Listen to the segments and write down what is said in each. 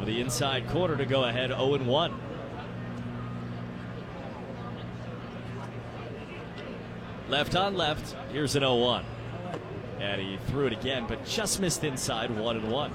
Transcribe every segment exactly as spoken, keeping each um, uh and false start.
the inside corner to go ahead oh and one. Left on left. Here's an oh one. And he threw it again, but just missed inside, one and one.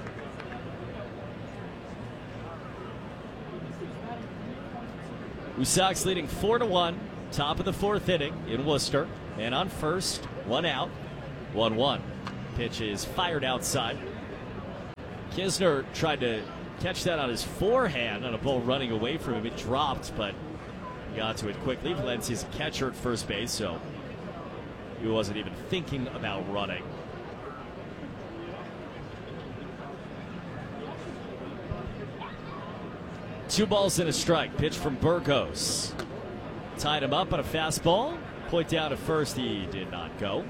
Sox leading four to one. Top of the fourth inning in Worcester. And on first, one out, one one. Pitch is fired outside. Kisner tried to catch that on his forehand on a ball running away from him. It dropped, but he got to it quickly. Valencia's a catcher at first base, so he wasn't even thinking about running. Two balls and a strike. Pitch from Burgos. Tied him up on a fastball. Point down to first. He did not go.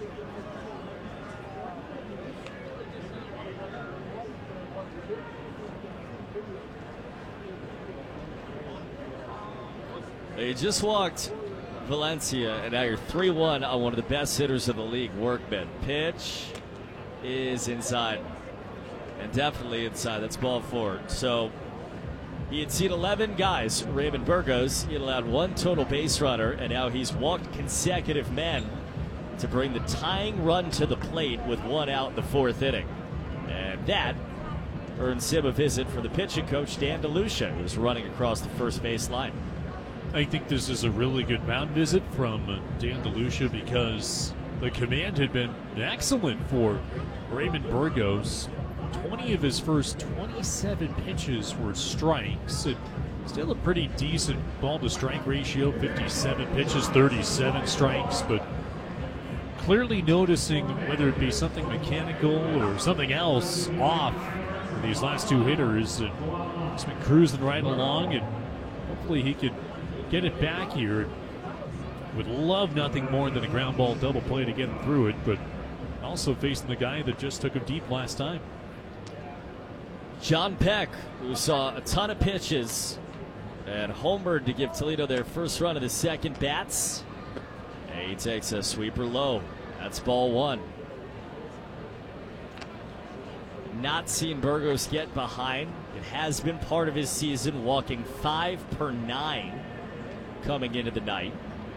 They just walked Valencia, and now you're three one on one of the best hitters in the league, Workman. Pitch is inside, and definitely inside. That's ball four. So he had seen eleven guys, Raymond Burgos. He had allowed one total base runner, and now he's walked consecutive men to bring the tying run to the plate with one out in the fourth inning. And that earns him a visit from the pitching coach, Dan DeLucia, who's running across the first base line. I think this is a really good mound visit from Dan DeLucia because the command had been excellent for Raymond Burgos. twenty of his first twenty-seven pitches were strikes. It, still a pretty decent ball-to-strike ratio, fifty-seven pitches, thirty-seven strikes, but clearly noticing whether it be something mechanical or something else off for these last two hitters. And he's been cruising right along, and hopefully he could get it back here. Would love nothing more than a ground ball double play to get him through it, but also facing the guy that just took him deep last time. John Peck, who saw a ton of pitches and homered to give Toledo their first run of the second bats. And he takes a sweeper low. That's ball one. Not seen Burgos get behind. It has been part of his season, walking five per nine coming into the night.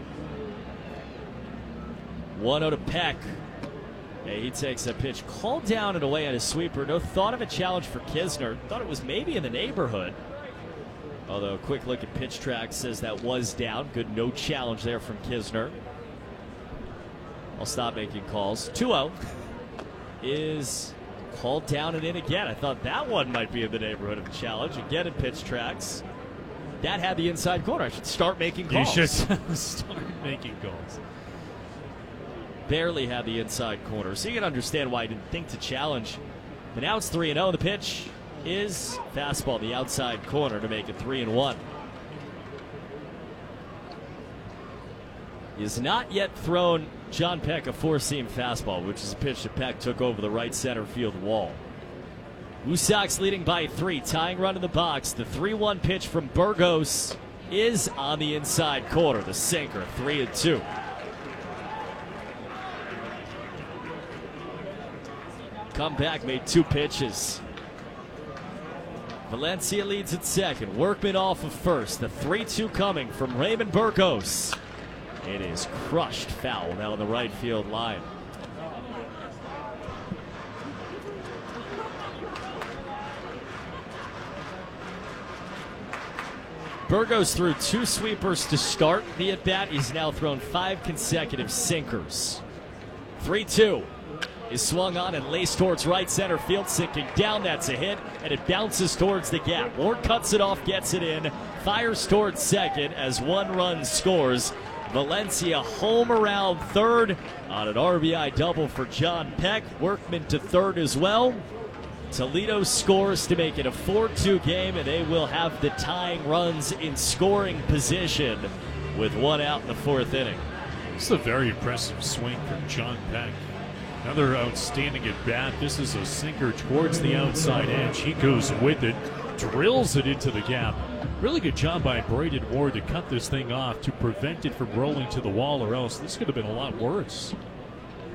one oh to Peck. Yeah, he takes a pitch called down and away on his sweeper. No thought of a challenge for Kisner. Thought it was maybe in the neighborhood. Although a quick look at pitch track says that was down. Good no challenge there from Kisner. I'll stop making calls. two oh is called down and in again. I thought that one might be in the neighborhood of a challenge. Again in pitch tracks. That had the inside corner. I should start making calls. You should start making calls. Barely had the inside corner. So you can understand why I didn't think to challenge. But now it's three and oh. The pitch is fastball, the outside corner to make it three and one. He has not yet thrown John Peck a four-seam fastball, which is a pitch that Peck took over the right center field wall. Blue Sox leading by three, tying run in the box. The three one pitch from Burgos is on the inside corner. The sinker, three and two. Comeback made two pitches. Valencia leads at second. Workman off of first. The three two coming from Raymond Burgos. It is crushed foul now on the right field line. Burgos threw two sweepers to start the at-bat. He's now thrown five consecutive sinkers. three two is swung on and laced towards right center field, sinking down. That's a hit, and it bounces towards the gap. Ward cuts it off, gets it in, fires towards second as one run scores. Valencia home around third on an R B I double for John Peck. Workman to third as well. Toledo scores to make it a four two game, and they will have the tying runs in scoring position with one out in the fourth inning. It's a very impressive swing from John Peck. Another outstanding at bat. This is a sinker towards the outside edge. He goes with it, drills it into the gap. Really good job by Braden Ward to cut this thing off to prevent it from rolling to the wall, or else this could have been a lot worse.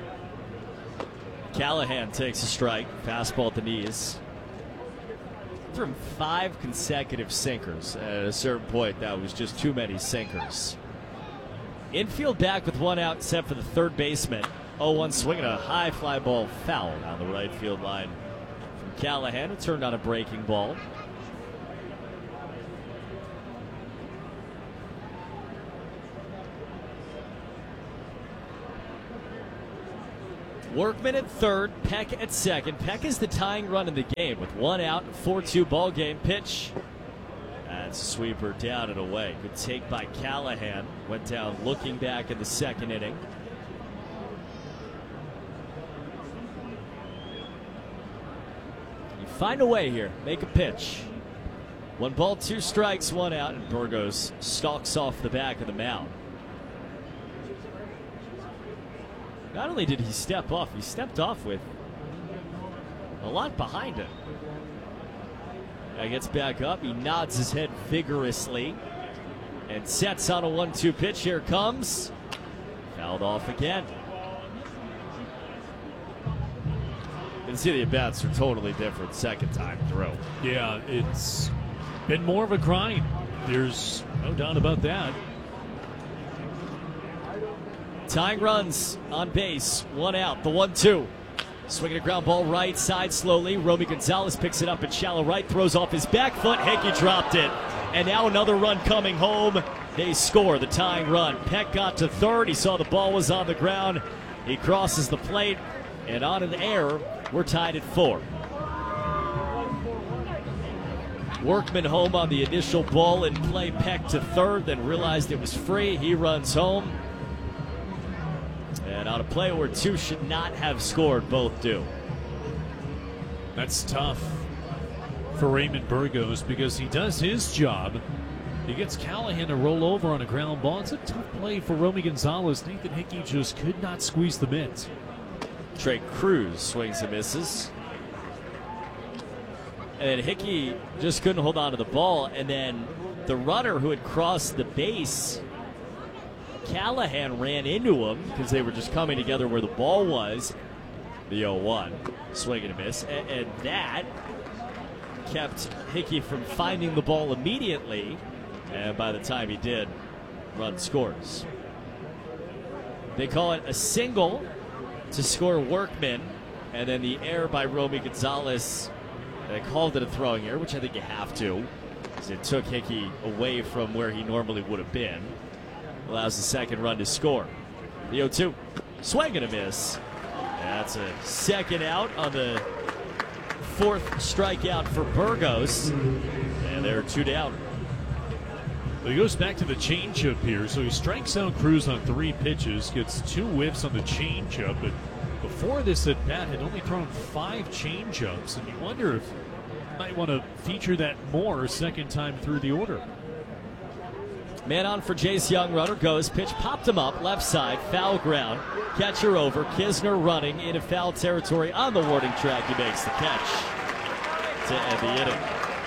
Callahan takes a strike. Fastball at the knees. threw him five consecutive sinkers. At a certain point, that was just too many sinkers. Infield back with one out, set for the third baseman. oh one swinging a high fly ball foul down the right field line from Callahan, who turned on a breaking ball. Workman at third, Peck at second. Peck is the tying run in the game with one out, four two ball game. Pitch. That's a sweeper down and away. Good take by Callahan. Went down looking back in the second inning. You find a way here. Make a pitch. One ball, two strikes, one out, and Burgos stalks off the back of the mound. Not only did he step off, he stepped off with a lot behind him. He gets back up. He nods his head vigorously and sets on a one two pitch. Here comes. Fouled off again. You can see the at-bats are totally different second time through. Yeah, it's been more of a grind. There's no doubt about that. Tying runs on base. One out. The one two. Swinging a ground ball right side slowly. Romy Gonzalez picks it up at shallow right. Throws off his back foot. Hickey dropped it. And now another run coming home. They score the tying run. Peck got to third. He saw the ball was on the ground. He crosses the plate. And on an error, we're tied at four. Workman home on the initial ball in play. Peck to third. Then realized it was free. He runs home. And on a play where two should not have scored, both do. That's tough for Raymond Burgos because he does his job. He gets Callahan to roll over on a ground ball. It's a tough play for Romy Gonzalez. Nathan Hickey just could not squeeze the mitt. Trey Cruz swings and misses. And then Hickey just couldn't hold on to the ball. And then the runner who had crossed the base, Callahan, ran into him because they were just coming together where the ball was. The oh one. Swing and a miss. And, and that kept Hickey from finding the ball immediately. And by the time he did, run scores. They call it a single to score Workman. And then the error by Romy Gonzalez. They called it a throwing error, which I think you have to, because it took Hickey away from where he normally would have been. Allows the second run to score. The oh two. Swing and a miss. That's a second out on the fourth strikeout for Burgos. And they're two down. Well, he goes back to the changeup here. So he strikes out Cruz on three pitches, gets two whiffs on the changeup. But before this at bat, had only thrown five changeups. And you wonder if he might want to feature that more second time through the order. Man on for Jace Young. Runner goes. Pitch popped him up. Left side. Foul ground. Catcher over. Kisner running into foul territory on the warning track. He makes the catch to end the inning.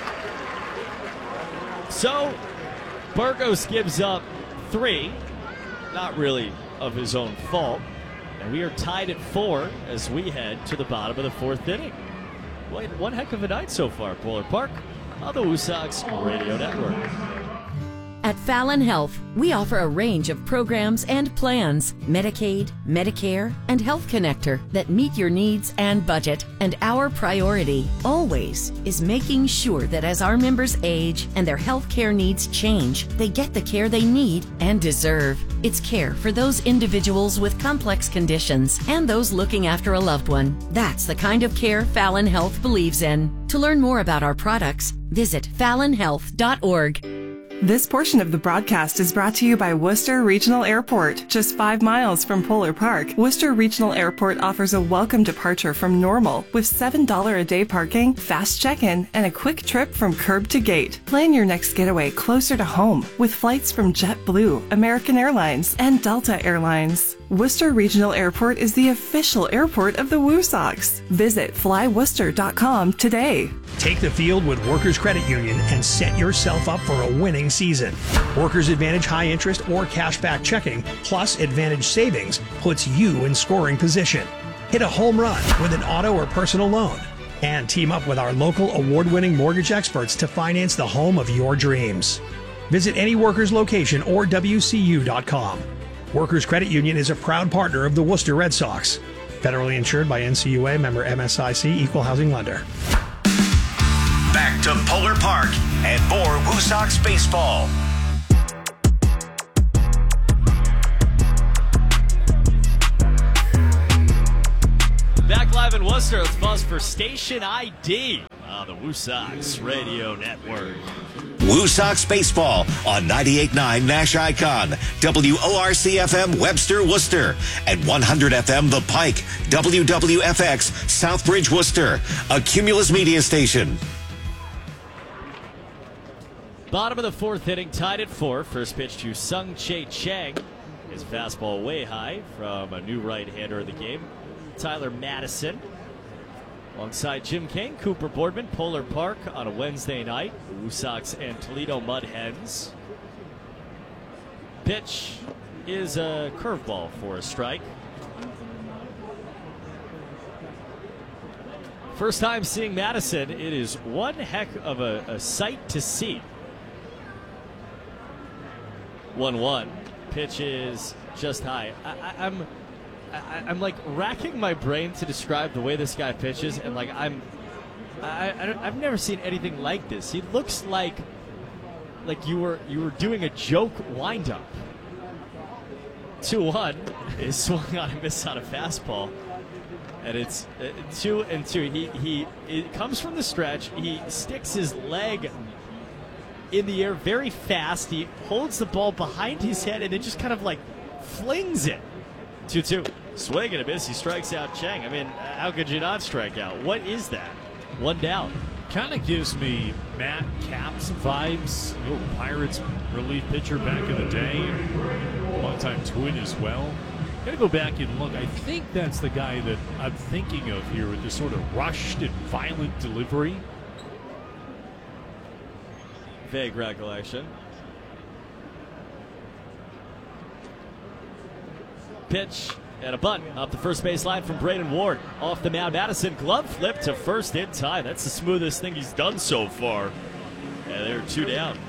So, Burgos gives up three. Not really of his own fault. And we are tied at four as we head to the bottom of the fourth inning. Well, one heck of a night so far, Polar Park, on the Woo Sox Radio Network. At Fallon Health, we offer a range of programs and plans, Medicaid, Medicare, and Health Connector that meet your needs and budget. And our priority, always, is making sure that as our members age and their health care needs change, they get the care they need and deserve. It's care for those individuals with complex conditions and those looking after a loved one. That's the kind of care Fallon Health believes in. To learn more about our products, visit fallon health dot org. This portion of the broadcast is brought to you by Worcester Regional Airport. Just five miles from Polar Park, Worcester Regional Airport offers a welcome departure from Normal with seven dollars a day parking, fast check-in, and a quick trip from curb to gate. Plan your next getaway closer to home with flights from JetBlue, American Airlines, and Delta Airlines. Worcester Regional Airport is the official airport of the Woo Sox. Visit fly worcester dot com today. Take the field with Workers Credit Union and set yourself up for a winning season. Workers Advantage high interest or cashback checking plus Advantage savings puts you in scoring position. Hit a home run with an auto or personal loan. And team up with our local award-winning mortgage experts to finance the home of your dreams. Visit any Workers location or W C U dot com. Workers Credit Union is a proud partner of the Worcester Red Sox. Federally insured by N C U A, member M S I C, equal housing lender. Back to Polar Park and more Woo Sox baseball. Back live in Worcester, let's pause for Station I D on the Woo Sox Radio Network. Woo Sox baseball on ninety-eight point nine Nash Icon, W O R C F M Webster, Worcester, and one hundred F M The Pike, W W F X Southbridge, Worcester, a Cumulus media station. Bottom of the fourth inning, tied at four. First pitch to Sung Chae Chang. His fastball way high from a new right-hander of the game, Tyler Madison. Alongside Jim King, Cooper Boardman, Polar Park on a Wednesday night. Woo Sox and Toledo Mud Hens. Pitch is a curveball for a strike. First time seeing Madison, it is one heck of a, a sight to see. one one. Pitch is just high. I, I, I'm I, I'm like racking my brain to describe the way this guy pitches, and like I'm I, I don't, I've never seen anything like this. He looks like like you were you were doing a joke windup. two one is swung on a miss on a fastball. And it's uh, two and two. He he it comes from the stretch. He sticks his leg in the air very fast. He holds the ball behind his head and it just kind of like flings it. two two. Swing and a miss. He strikes out Chang. I mean, how could you not strike out? What is that? One down. Kind of gives me Matt Capps vibes. Little Pirates relief pitcher back in the day. Longtime Twin as well. Got to go back and look. I think that's the guy that I'm thinking of here with this sort of rushed and violent delivery. Vague recollection. Pitch and a bunt up the first base line from Braden Ward. Off the mound, Madison glove flip to first in time. That's the smoothest thing he's done so far. And they're two down.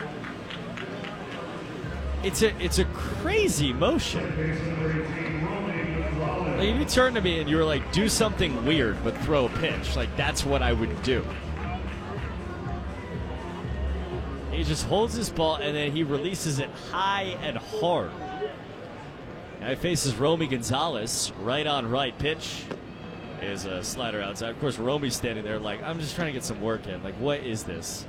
It's a it's a crazy motion. Like if you turn to me and you were like, do something weird but throw a pitch, like that's what I would do. He just holds his ball and then he releases it high and hard. Now he faces Romy Gonzalez, right on right. Pitch is a slider outside. Of course, Romy's standing there like, I'm just trying to get some work in. Like, what is this?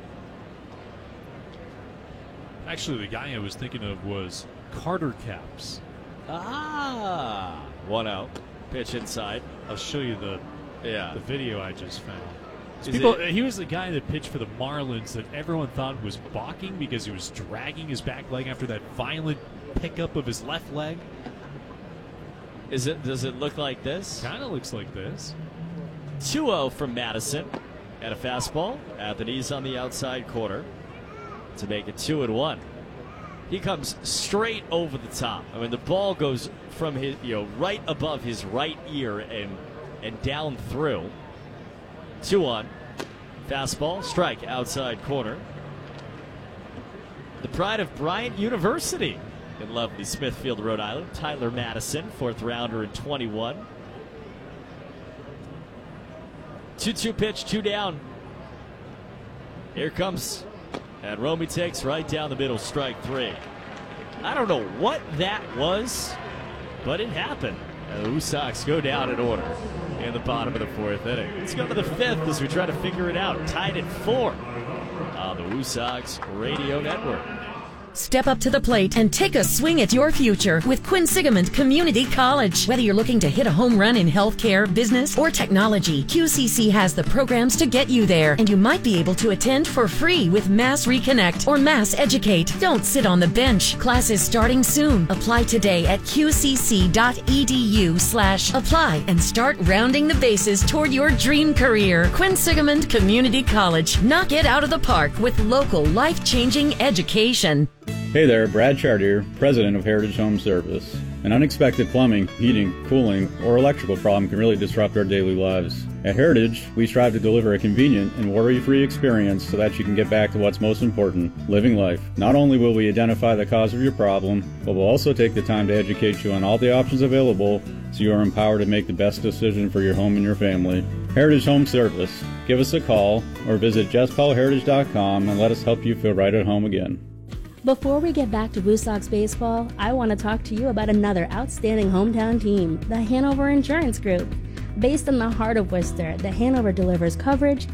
Actually, the guy I was thinking of was Carter Capps. Ah, one out. Pitch inside. I'll show you the yeah the video I just found. Is People, it, he was the guy that pitched for the Marlins that everyone thought was balking because he was dragging his back leg after that violent pickup of his left leg. Is it? Does it look like this? Kind of looks like this. two oh from Madison, and a fastball at the knees on the outside corner to make it two and one. He comes straight over the top. I mean, the ball goes from his, you know, right above his right ear and and down through. two one. Fastball, strike outside corner. The pride of Bryant University in lovely Smithfield, Rhode Island. Tyler Madison, fourth rounder in twenty-one. two two pitch, two down. Here comes, and Romy takes right down the middle, strike three. I don't know what that was, but it happened. And the Woo Sox go down in order in the bottom of the fourth inning. Let's go to the fifth as we try to figure it out. Tied at four on the Woo Sox Radio Network. Step up to the plate and take a swing at your future with Quinsigamond Community College. Whether you're looking to hit a home run in healthcare, business, or technology, Q C C has the programs to get you there, and you might be able to attend for free with Mass Reconnect or Mass Educate. Don't sit on the bench. Classes starting soon. Apply today at qcc.edu slash apply and start rounding the bases toward your dream career. Quinsigamond Community College. Knock it out of the park with local life-changing education. Hey there, Brad Chartier, President of Heritage Home Service. An unexpected plumbing, heating, cooling, or electrical problem can really disrupt our daily lives. At Heritage, we strive to deliver a convenient and worry-free experience so that you can get back to what's most important, living life. Not only will we identify the cause of your problem, but we'll also take the time to educate you on all the options available so you are empowered to make the best decision for your home and your family. Heritage Home Service. Give us a call or visit just call heritage dot com and let us help you feel right at home again. Before we get back to Blue Sox baseball, I want to talk to you about another outstanding hometown team, the Hanover Insurance Group. Based in the heart of Worcester, the Hanover delivers coverage,